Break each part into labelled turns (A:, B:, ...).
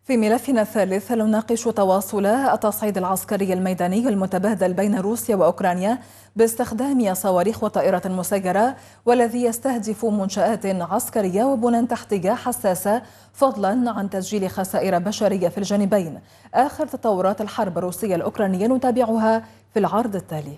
A: في ملفنا الثالث نناقش تواصل التصعيد العسكري الميداني المتبادل بين روسيا وأوكرانيا باستخدام صواريخ وطائرة مسيرة، والذي يستهدف منشآت عسكرية وبنى تحتية حساسة، فضلا عن تسجيل خسائر بشرية في الجانبين. آخر تطورات الحرب الروسية الأوكرانية نتابعها في العرض التالي.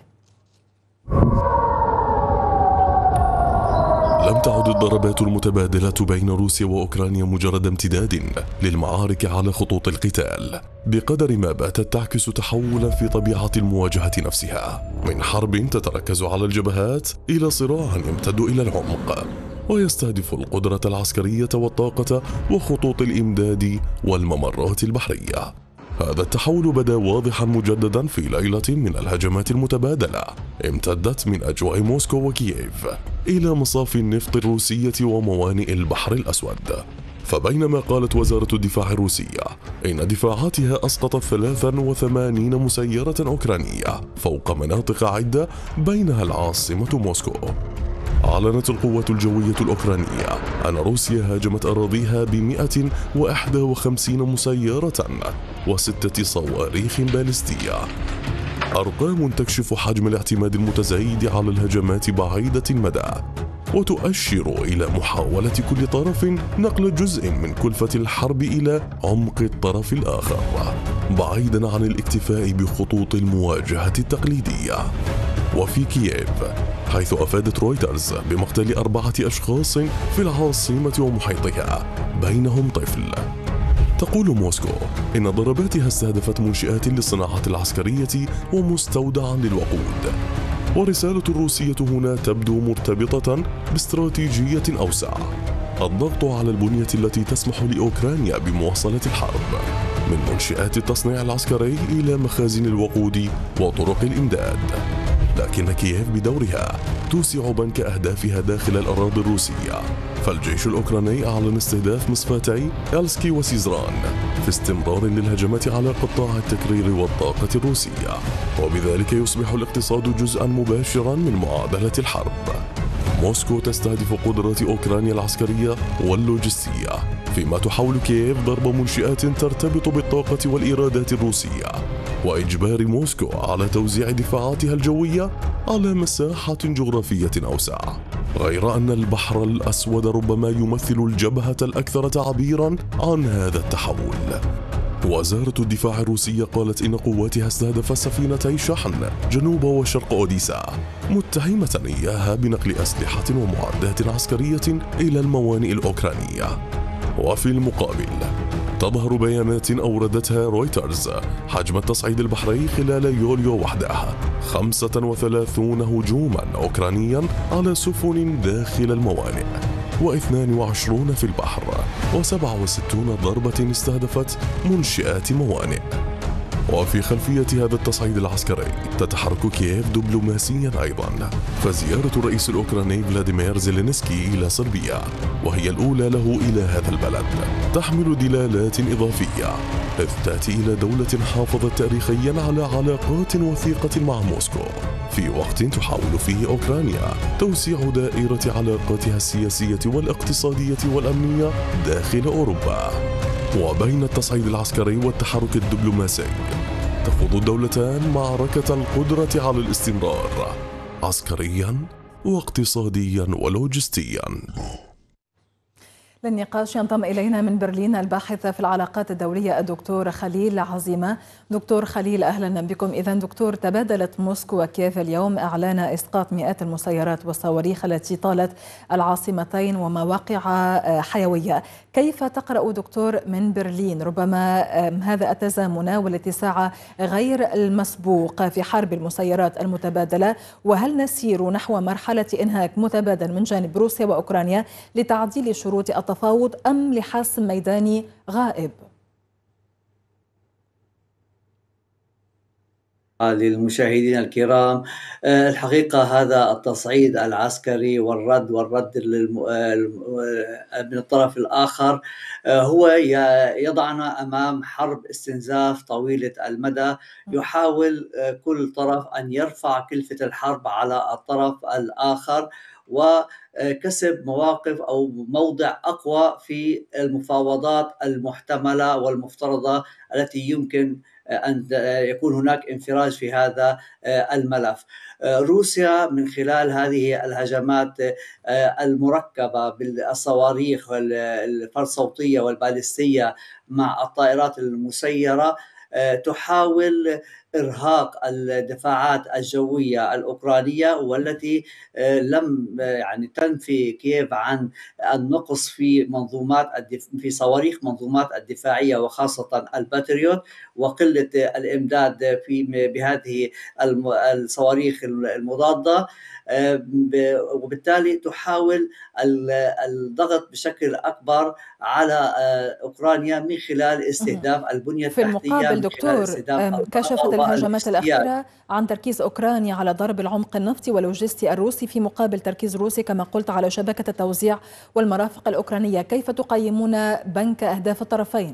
B: لم تعد الضربات المتبادلة بين روسيا وأوكرانيا مجرد امتداد للمعارك على خطوط القتال، بقدر ما باتت تعكس تحولا في طبيعة المواجهة نفسها، من حرب تتركز على الجبهات إلى صراع يمتد إلى العمق ويستهدف القدرة العسكرية والطاقة وخطوط الإمداد والممرات البحرية. هذا التحول بدا واضحا مجددا في ليلة من الهجمات المتبادلة امتدت من أجواء موسكو وكييف إلى مصاف النفط الروسية وموانئ البحر الأسود. فبينما قالت وزارة الدفاع الروسية إن دفاعاتها أسقطت 83 مسيرة أوكرانية فوق مناطق عدة بينها العاصمة موسكو، أعلنت القوات الجوية الأوكرانية أن روسيا هاجمت أراضيها ب151 مسيرة و6 صواريخ باليستية، أرقام تكشف حجم الاعتماد المتزايد على الهجمات بعيدة المدى، وتؤشر إلى محاولة كل طرف نقل جزء من كلفة الحرب إلى عمق الطرف الآخر، بعيدا عن الاكتفاء بخطوط المواجهة التقليدية. وفي كييف، حيث أفادت رويترز بمقتل 4 أشخاص في العاصمة ومحيطها بينهم طفل، تقول موسكو إن ضرباتها استهدفت منشآت للصناعة العسكرية ومستودعا للوقود. ورسالة الروسية هنا تبدو مرتبطة باستراتيجية أوسع، الضغط على البنية التي تسمح لأوكرانيا بمواصلة الحرب، من منشآت التصنيع العسكري إلى مخازن الوقود وطرق الإمداد. لكن كييف بدورها توسع بنك أهدافها داخل الأراضي الروسية، فالجيش الأوكراني أعلن استهداف مصفاتي إلسكي وسيزران في استمرار للهجمات على قطاع التكرير والطاقة الروسية، وبذلك يصبح الاقتصاد جزءا مباشرا من معادلة الحرب. موسكو تستهدف قدرات أوكرانيا العسكرية واللوجستية، فيما تحاول كييف ضرب منشآت ترتبط بالطاقة والإيرادات الروسية، وإجبار موسكو على توزيع دفاعاتها الجوية على مساحة جغرافية أوسع. غير أن البحر الأسود ربما يمثل الجبهة الأكثر تعبيرا عن هذا التحول. وزارة الدفاع الروسية قالت إن قواتها استهدفت سفينتي شحن جنوب وشرق أوديسا، متهمة إياها بنقل أسلحة ومعدات عسكرية إلى الموانئ الأوكرانية. وفي المقابل، تظهر بيانات أوردتها رويترز حجم التصعيد البحري خلال يوليو وحده 35 هجوما أوكرانيا على سفن داخل الموانئ، و22 في البحر، و67 ضربة استهدفت منشآت موانئ. وفي خلفية هذا التصعيد العسكري تتحرك كييف دبلوماسيا أيضا، فزيارة الرئيس الأوكراني فلاديمير زيلينسكي إلى صربيا، وهي الأولى له إلى هذا البلد، تحمل دلالات إضافية، إذ تأتي إلى دولة حافظت تاريخيا على علاقات وثيقة مع موسكو، في وقت تحاول فيه أوكرانيا توسيع دائرة علاقاتها السياسية والاقتصادية والأمنية داخل أوروبا. وبين التصعيد العسكري والتحرك الدبلوماسي، تخوض الدولتان معركة القدرة على الاستمرار عسكريا واقتصاديا ولوجستيا.
A: للنقاش ينضم إلينا من برلين الباحث في العلاقات الدولية الدكتور خليل عزيمة. دكتور خليل، أهلا بكم. إذن دكتور، تبادلت موسكو وكييف اليوم إعلان إسقاط مئات المسيرات والصواريخ التي طالت العاصمتين ومواقع حيوية. كيف تقرأ دكتور من برلين ربما هذا التزامن والاتساع غير المسبوق في حرب المسيرات المتبادلة؟ وهل نسير نحو مرحلة إنهاك متبادل من جانب روسيا وأوكرانيا لتعديل شروط التفاوض أم لحسم ميداني غائب؟
C: للمشاهدين الكرام، الحقيقة هذا التصعيد العسكري والرد من الطرف الآخر هو يضعنا أمام حرب استنزاف طويلة المدى. يحاول كل طرف أن يرفع كلفة الحرب على الطرف الآخر، وكسب مواقف أو موضع أقوى في المفاوضات المحتملة والمفترضة التي يمكن أن يكون هناك انفراج في هذا الملف. روسيا من خلال هذه الهجمات المركبة بالصواريخ الفرصوتية والبالستية مع الطائرات المسيرة تحاول إرهاق الدفاعات الجوية الأوكرانية، والتي لم تنفي كييف عن النقص في في صواريخ منظومات الدفاعية وخاصة الباتريوت، وقلة الإمداد بهذه الصواريخ المضادة، وبالتالي تحاول الضغط بشكل أكبر على أوكرانيا من خلال استهداف البنية
A: في
C: التحتية،
A: المقابل
C: من خلال
A: دكتور،
C: استهداف
A: كشفت الهجمات
C: اللوجستيات.
A: الأخيرة عن تركيز أوكرانيا على ضرب العمق النفطي واللوجستي الروسي في مقابل تركيز روسي كما قلت على شبكة التوزيع والمرافق الأوكرانية. كيف تقيمون بنك أهداف الطرفين؟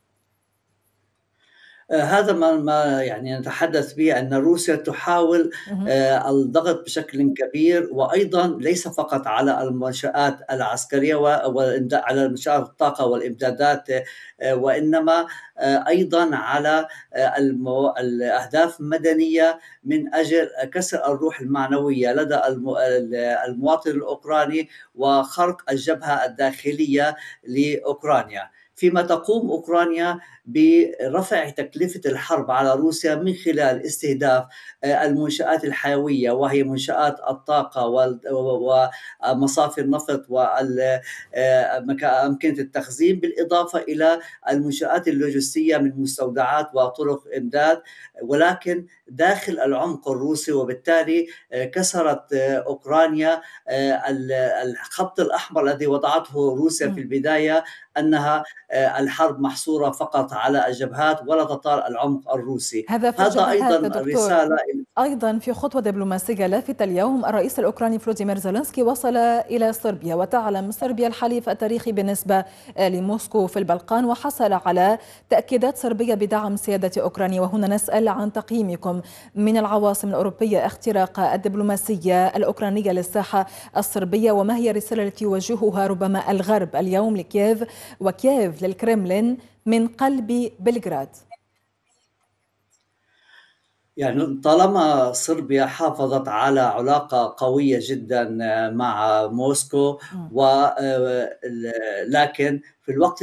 C: هذا ما نتحدث به، أن روسيا تحاول الضغط بشكل كبير، وأيضا ليس فقط على المنشآت العسكرية وعلى منشآت الطاقة والإمدادات، وإنما أيضا على الأهداف المدنية من أجل كسر الروح المعنوية لدى المواطن الأوكراني وخرق الجبهة الداخلية لأوكرانيا، فيما تقوم أوكرانيا برفع تكلفة الحرب على روسيا من خلال استهداف المنشآت الحيوية، وهي منشآت الطاقة ومصافي النفط وأمكنة التخزين، بالإضافة إلى المنشآت اللوجستية من مستودعات وطرق إمداد، ولكن داخل العمق الروسي. وبالتالي كسرت أوكرانيا الخط الأحمر الذي وضعته روسيا في البداية، أنها الحرب محصورة فقط على الجبهات ولا تطال العمق الروسي.
A: هذا في
C: هذا أيضا
A: دكتور.
C: رسالة.
A: أيضا في خطوة دبلوماسية لافتة اليوم، الرئيس الأوكراني فلوديمير زيلينسكي وصل إلى صربيا، وتعلم صربيا الحليف التاريخي بالنسبة لموسكو في البلقان، وحصل على تأكيدات صربية بدعم سيادة أوكرانيا. وهنا نسأل عن تقييمكم من العواصم الأوروبية اختراق الدبلوماسية الأوكرانية للساحة الصربية، وما هي الرسالة التي يوجهها ربما الغرب اليوم لكييف وكييف للكرملين من قلب بلغراد؟
C: طالما صربيا حافظت على علاقة قوية جدا مع موسكو، لكن في الوقت